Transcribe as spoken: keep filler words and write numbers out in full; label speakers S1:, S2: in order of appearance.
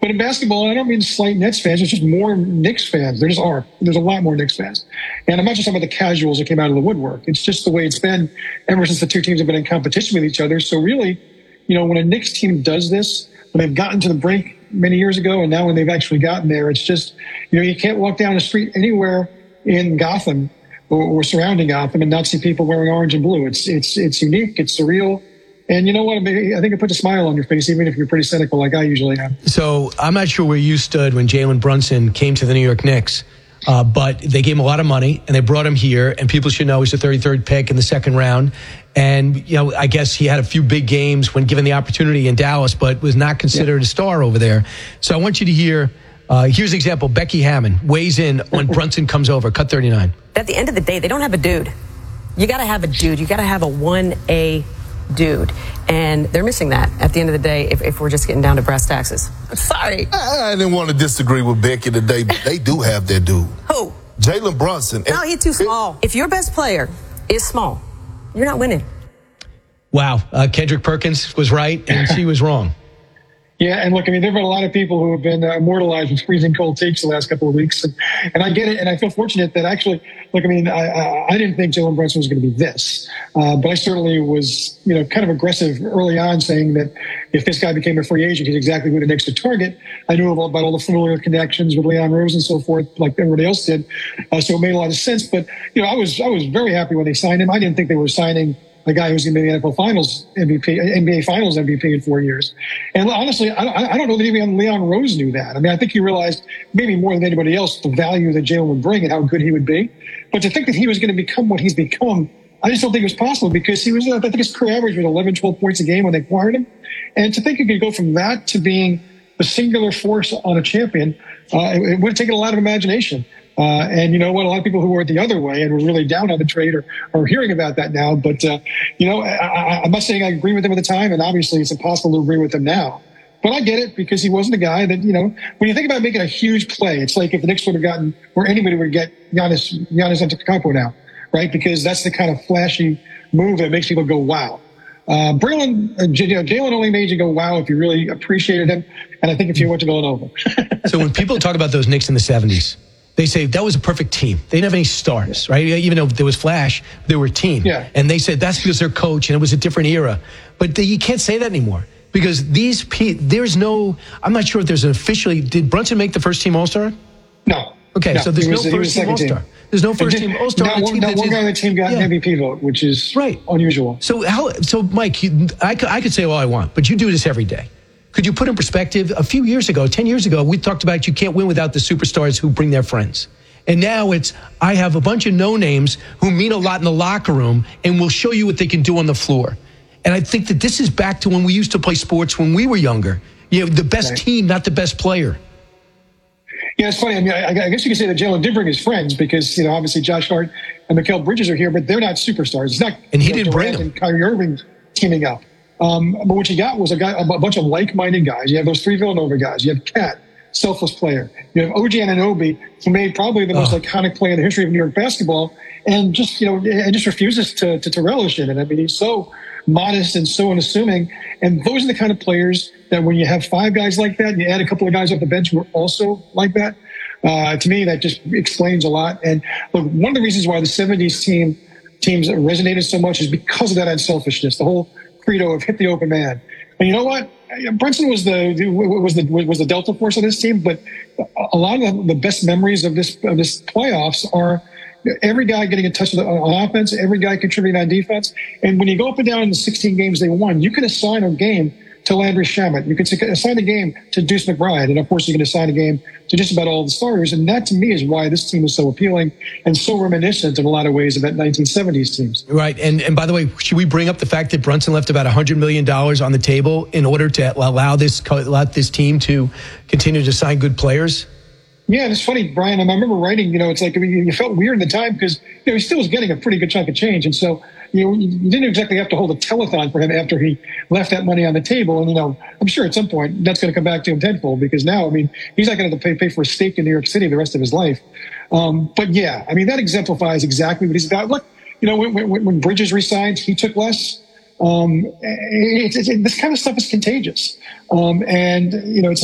S1: But in basketball, I don't mean slight Nets fans. It's just more Knicks fans. There just are. There's a lot more Knicks fans. And I'm not just talking about the casuals that came out of the woodwork. It's just the way it's been ever since the two teams have been in competition with each other. So really, you know, when a Knicks team does this, when they've gotten to the brink many years ago, and now when they've actually gotten there, it's just, you know, you can't walk down the street anywhere in Gotham or, or surrounding Gotham and not see people wearing orange and blue. It's it's it's unique. It's surreal. And you know what? I think it puts a smile on your face, even if you're pretty cynical like I usually am.
S2: So I'm not sure where you stood when Jalen Brunson came to the New York Knicks, uh, but they gave him a lot of money, and they brought him here, and people should know he's the thirty-third pick in the second round. And, you know, I guess he had a few big games when given the opportunity in Dallas, but was not considered yeah. a star over there. So I want you to hear, uh, here's an example. Becky Hammon weighs in when Brunson comes over, cut thirty-nine.
S3: At the end of the day, they don't have a dude. You got to have a dude. You got to have a one A dude, and they're missing that at the end of the day if, if we're just getting down to brass taxes. Sorry.
S4: I, I didn't want to disagree with Becky today, but they do have their dude.
S3: Who?
S4: Jalen Brunson.
S3: No, he's too small. If your best player is small, you're not winning.
S2: Wow. Uh, Kendrick Perkins was right, and she was wrong.
S1: Yeah, and look, I mean, there have been a lot of people who have been uh, immortalized with freezing cold takes the last couple of weeks, and, and I get it, and I feel fortunate that actually, look, I mean, I, I, I didn't think Jalen Brunson was going to be this, uh, but I certainly was, you know, kind of aggressive early on, saying that if this guy became a free agent, he's exactly who the Knicks would target. I knew about all the familiar connections with Leon Rose and so forth, like everybody else did, uh, so it made a lot of sense. But you know, I was I was very happy when they signed him. I didn't think they were signing the guy who's going to be the N F L Finals M V P, N B A Finals M V P in four years. And honestly, I, I don't know that even Leon Rose knew that. I mean, I think he realized maybe more than anybody else the value that Jalen would bring and how good he would be. But to think that he was going to become what he's become, I just don't think it was possible because he was, I think his career average was eleven, twelve points a game when they acquired him. And to think he could go from that to being the singular force on a champion, uh, it, it would have taken a lot of imagination. Uh, and you know what? A lot of people who were the other way and were really down on the trade are, are hearing about that now. But, uh, you know, I, I, I'm not saying I agree with him at the time, and obviously it's impossible to agree with him now. But I get it because he wasn't a guy that, you know, when you think about making a huge play, it's like if the Knicks would have gotten, or anybody would get Giannis, Giannis Antetokounmpo now, right? Because that's the kind of flashy move that makes people go, wow. Uh, Braylon, uh, Jalen only made you go, wow, if you really appreciated him. And I think if you went to Villanova.
S2: So when people talk about those Knicks in the seventies, they say that was a perfect team. They didn't have any stars, right? Even though there was flash, they were a team.
S1: Yeah.
S2: And they said that's because their coach, and it was a different era. But they, you can't say that anymore because these pe- there's no, I'm not sure if there's an officially, did Brunson make the first team All-Star?
S1: No.
S2: Okay,
S1: no,
S2: so there's no
S1: was,
S2: first team All-Star. Team. There's no first team All-Star.
S1: Not one, not one guy on the team got yeah. an M V P vote, which is
S2: right.
S1: unusual.
S2: So, how, so Mike, you, I, I could say all I want, but you do this every day. Could you put in perspective, a few years ago, ten years ago, we talked about you can't win without the superstars who bring their friends. And now it's, I have a bunch of no-names who mean a lot in the locker room and will show you what they can do on the floor. And I think that this is back to when we used to play sports when we were younger. You know, the best right. team, not the best player.
S1: Yeah, it's funny. I mean, I, I guess you could say that Jalen did bring his friends because, you know, obviously Josh Hart and Mikal Bridges are here, but they're not superstars. It's not
S2: and he
S1: you know,
S2: didn't bring
S1: Durant
S2: them.
S1: and Kyrie Irving teaming up. Um, but what you got was a, guy, a bunch of like-minded guys. You have those three Villanova guys. You have Cat. Selfless player. You have O G Anunoby, who made probably the most oh. iconic play in the history of New York basketball, and just you know, and just refuses to, to to relish it. And I mean, he's so modest and so unassuming. And those are the kind of players that when you have five guys like that, and you add a couple of guys off the bench who are also like that. Uh, to me, that just explains a lot. And look, one of the reasons why the seventies team teams resonated so much is because of that unselfishness. The whole credo of hit the open man. And you know what? Brunson was the was the was the Delta Force of this team, but a lot of the best memories of this of this playoffs are every guy getting a touch on offense, every guy contributing on defense. And when you go up and down in the sixteen games they won, you can assign a game to Landry Shamet. You can assign a game to Deuce McBride. And, of course, you can assign a game to just about all the starters. And that, to me, is why this team is so appealing and so reminiscent in a lot of ways of that nineteen seventies teams.
S2: Right. And, and by the way, should we bring up the fact that Brunson left about one hundred million dollars on the table in order to allow this, allow this team to continue to sign good players?
S1: Yeah, and it's funny, Brian. I remember writing, you know, it's like I mean, you felt weird at the time because, you know, he still was getting a pretty good chunk of change. And so, you know, you didn't exactly have to hold a telethon for him after he left that money on the table. And, you know, I'm sure at some point that's going to come back to him tenfold because now, I mean, he's not going to have to pay, pay for a stake in New York City the rest of his life. Um, but, yeah, I mean, that exemplifies exactly what he's about. Look, you know, when, when, when Bridges resigned, he took less. Um, it, it, it, this kind of stuff is contagious. Um, and, you know, it's